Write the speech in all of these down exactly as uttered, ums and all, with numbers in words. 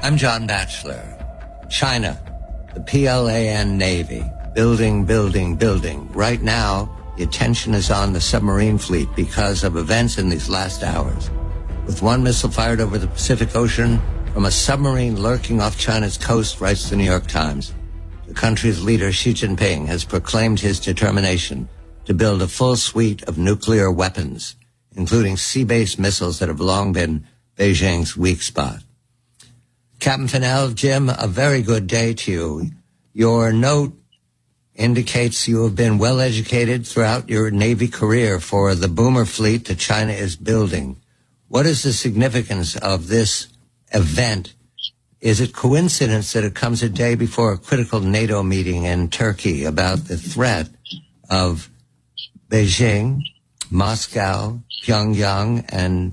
I'm John Batchelor. China, the P L A N Navy, building, building, building. Right now, the attention is on the submarine fleet because of events in these last hours. With one missile fired over the Pacific Ocean from a submarine lurking off China's coast, writes the New York Times. The country's leader, Xi Jinping, has proclaimed his determination to build a full suite of nuclear weapons, including sea-based missiles that have long been Beijing's weak spot. Captain Fennell, Jim, a very good day to you. Your note indicates you have been well educated throughout your Navy career for the boomer fleet that China is building. What is the significance of this event? Is it coincidence that it comes a day before a critical NATO meeting in Turkey about the threat of Beijing, Moscow, Pyongyang, and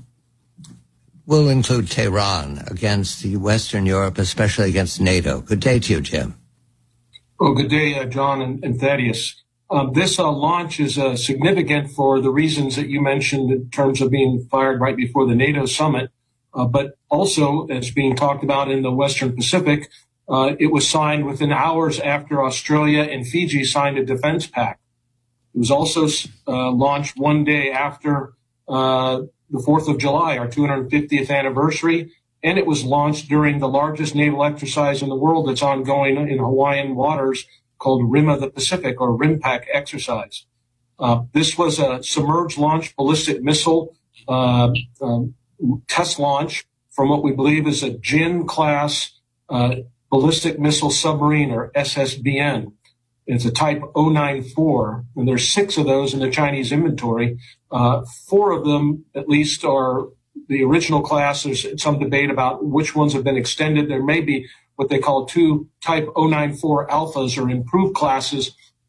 we'll include Tehran against the Western Europe, especially against NATO? Good day to you, Jim. Well, good day, uh, John and, and Thaddeus. Um, this uh, launch is uh, significant for the reasons that you mentioned in terms of being fired right before the NATO summit, uh, but also, as being talked about in the Western Pacific, uh, it was signed within hours after Australia and Fiji signed a defense pact. It was also uh, launched one day after uh, the fourth of July, our two hundred fiftieth anniversary, and it was launched during the largest naval exercise in the world that's ongoing in Hawaiian waters called R I M of the Pacific, or RIMPAC exercise. Uh, this was a submerged launch ballistic missile uh, um, test launch from what we believe is a Jin-class uh, ballistic missile submarine, or S S B N. It's a type oh nine four, and there's six of those in the Chinese inventory. Uh, four of them, at least, are the original class. There's some debate about which ones have been extended. There may be what they call two type oh nine four alphas, or improved classes,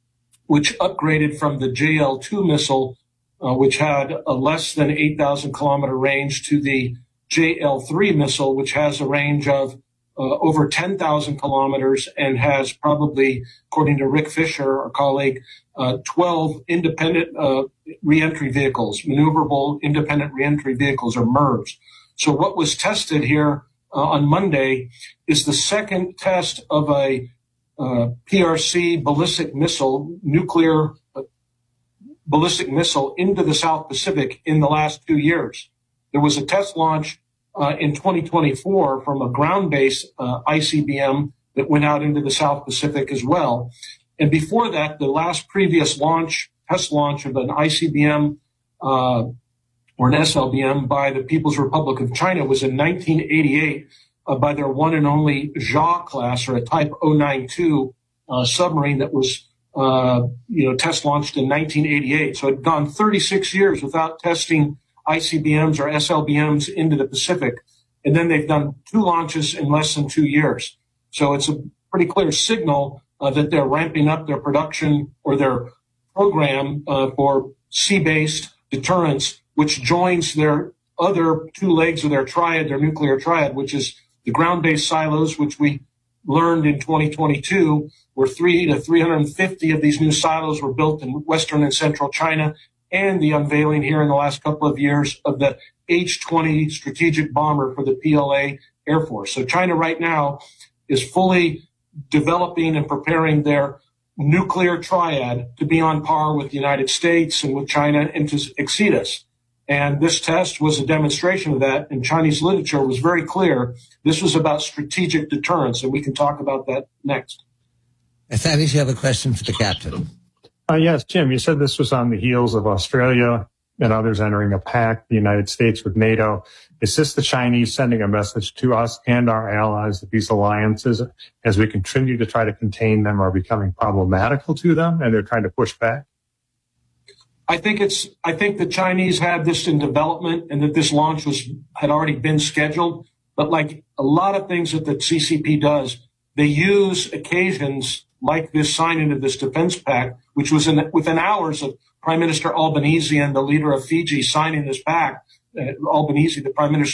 which upgraded from the J L two missile, uh, which had a less than eight thousand kilometer range, to the J L three missile, which has a range of Uh, over ten thousand kilometers and has probably, according to Rick Fisher, our colleague, uh, twelve independent uh, reentry vehicles, maneuverable independent reentry vehicles, or M E R Vs. So what was tested here uh, on Monday is the second test of a uh, P R C ballistic missile, nuclear uh, ballistic missile into the South Pacific in the last two years. There was a test launch Uh, in twenty twenty-four from a ground-based uh, I C B M that went out into the South Pacific as well. And before that, the last previous launch, test launch of an I C B M uh, or an S L B M by the People's Republic of China was in nineteen eighty-eight uh, by their one and only Jia class, or a type oh nine two uh, submarine that was uh, you know, test launched in nineteen eighty-eight. So it had gone thirty-six years without testing I C B Ms or S L B Ms into the Pacific. And then they've done two launches in less than two years. So it's a pretty clear signal uh, that they're ramping up their production or their program uh, for sea-based deterrence, which joins their other two legs of their triad, their nuclear triad, which is the ground-based silos, which we learned in twenty twenty-two, where three to three hundred fifty of these new silos were built in Western and Central China, and the unveiling here in the last couple of years of the H twenty strategic bomber for the P L A Air Force. So China right now is fully developing and preparing their nuclear triad to be on par with the United States and with China and to exceed us. And this test was a demonstration of that, and Chinese literature was very clear. This was about strategic deterrence, and we can talk about that next. Thaddeus, you have a question for the captain. Uh, yes, Jim, you said this was on the heels of Australia and others entering a pact, the United States with NATO. Is this the Chinese sending a message to us and our allies that these alliances, as we continue to try to contain them, are becoming problematical to them and they're trying to push back? I think it's, I think the Chinese had this in development and that this launch was, had already been scheduled. But like a lot of things that the C C P does, they use occasions like this signing of this defense pact, which was in, within hours of Prime Minister Albanese and the leader of Fiji signing this pact. Uh, Albanese, the Prime Minister